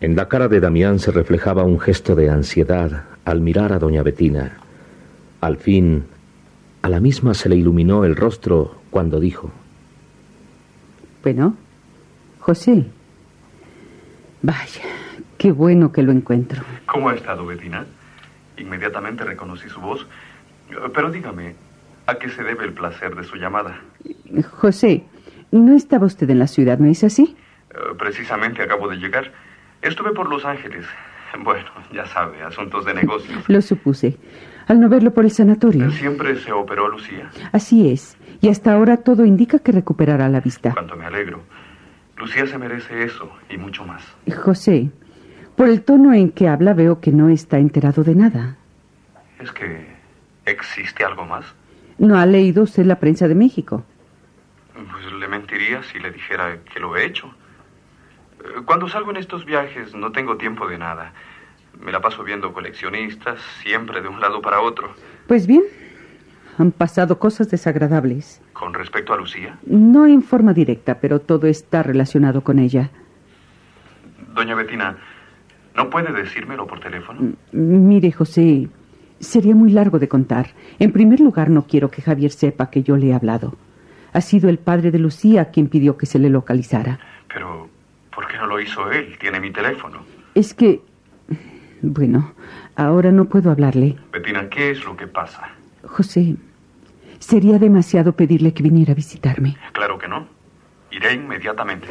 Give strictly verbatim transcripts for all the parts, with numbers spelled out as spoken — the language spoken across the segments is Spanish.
En la cara de Damián se reflejaba un gesto de ansiedad al mirar a doña Betina. Al fin, a la misma se le iluminó el rostro cuando dijo: Bueno, José. Vaya, qué bueno que lo encuentro. ¿Cómo ha estado, Betina? Inmediatamente reconocí su voz. Pero dígame, ¿a qué se debe el placer de su llamada? José, ¿no estaba usted en la ciudad, no es así? Uh, precisamente acabo de llegar. Estuve por Los Ángeles. Bueno, ya sabe, asuntos de negocios. Lo supuse. Al no verlo por el sanatorio. ¿Siempre se operó Lucía? Así es. Y hasta ahora todo indica que recuperará la vista. Cuánto me alegro. Lucía se merece eso y mucho más. José, por el tono en que habla veo que no está enterado de nada. ¿Es que existe algo más? ¿No ha leído usted la prensa de México? Pues le mentiría si le dijera que lo he hecho. Cuando salgo en estos viajes no tengo tiempo de nada. Me la paso viendo coleccionistas, siempre de un lado para otro. Pues bien, han pasado cosas desagradables. ¿Con respecto a Lucía? No en forma directa, pero todo está relacionado con ella. Doña Betina, ¿no puede decírmelo por teléfono? M- mire, José, sería muy largo de contar. En primer lugar, no quiero que Javier sepa que yo le he hablado. Ha sido el padre de Lucía quien pidió que se le localizara. Pero, ¿por qué no lo hizo él? Tiene mi teléfono. Es que... Bueno, ahora no puedo hablarle. Betina, ¿qué es lo que pasa? José, sería demasiado pedirle que viniera a visitarme. Claro que no. Iré inmediatamente.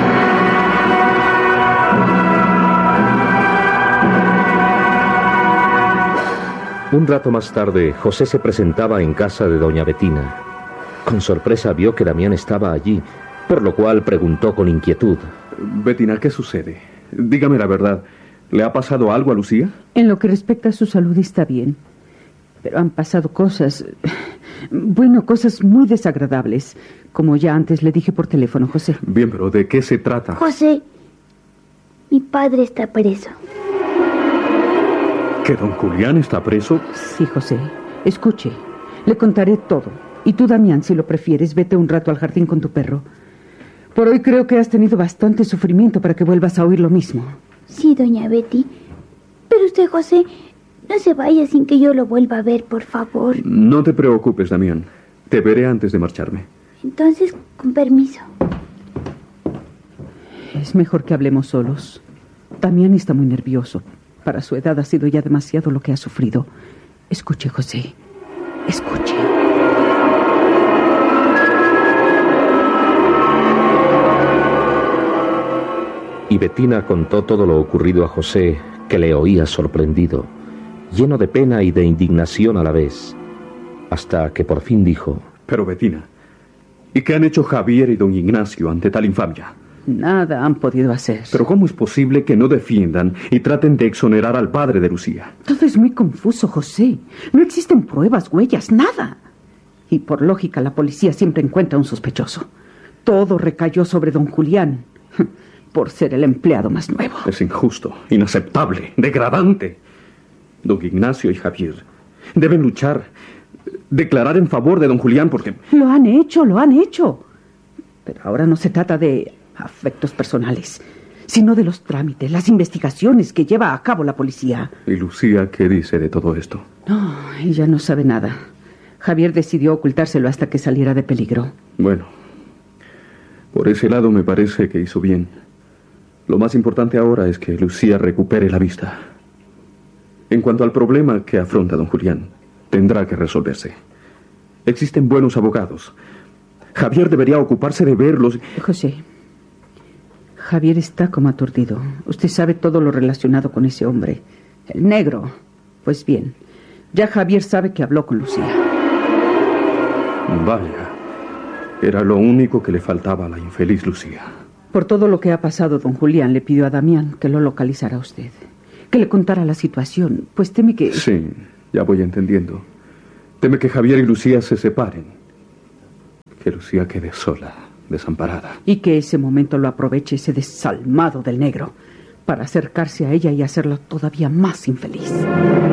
Un rato más tarde, José se presentaba en casa de doña Betina. Con sorpresa vio que Damián estaba allí, por lo cual preguntó con inquietud: Betina, ¿qué sucede? Dígame la verdad. ¿Le ha pasado algo a Lucía? En lo que respecta a su salud está bien. Pero han pasado cosas... Bueno, cosas muy desagradables. Como ya antes le dije por teléfono, José. Bien, pero ¿de qué se trata? José, mi padre está preso. ¿Que don Julián está preso? Sí, José. Escuche, le contaré todo. Y tú, Damián, si lo prefieres, vete un rato al jardín con tu perro. Por hoy creo que has tenido bastante sufrimiento para que vuelvas a oír lo mismo. Sí, doña Betty. Pero usted, José, no se vaya sin que yo lo vuelva a ver, por favor. No te preocupes, Damián. Te veré antes de marcharme. Entonces, con permiso. Es mejor que hablemos solos. Damián está muy nervioso. Para su edad ha sido ya demasiado lo que ha sufrido. Escuche, José. Escuche. Y Betina contó todo lo ocurrido a José, que le oía sorprendido, lleno de pena y de indignación a la vez, hasta que por fin dijo: Pero, Betina, ¿y qué han hecho Javier y don Ignacio ante tal infamia? Nada han podido hacer. Pero ¿cómo es posible que no defiendan y traten de exonerar al padre de Lucía? Todo es muy confuso, José. No existen pruebas, huellas, nada. Y por lógica la policía siempre encuentra un sospechoso. Todo recayó sobre don Julián, por ser el empleado más nuevo. Es injusto, inaceptable, degradante. Don Ignacio y Javier deben luchar, declarar en favor de don Julián porque... Lo han hecho, lo han hecho. Pero ahora no se trata de afectos personales, sino de los trámites, las investigaciones que lleva a cabo la policía. ¿Y Lucía qué dice de todo esto? No, ella no sabe nada. Javier decidió ocultárselo hasta que saliera de peligro. Bueno, por ese lado me parece que hizo bien. Lo más importante ahora es que Lucía recupere la vista. En cuanto al problema que afronta don Julián, tendrá que resolverse. Existen buenos abogados. Javier debería ocuparse de verlos. José, Javier está como aturdido. Usted sabe todo lo relacionado con ese hombre, el negro. Pues bien, ya Javier sabe que habló con Lucía. Vaya, era lo único que le faltaba a la infeliz Lucía. Por todo lo que ha pasado, don Julián le pidió a Damián que lo localizara a usted, que le contara la situación, pues teme que... Sí, ya voy entendiendo. Teme que Javier y Lucía se separen, que Lucía quede sola, desamparada. Y que ese momento lo aproveche ese desalmado del negro para acercarse a ella y hacerla todavía más infeliz.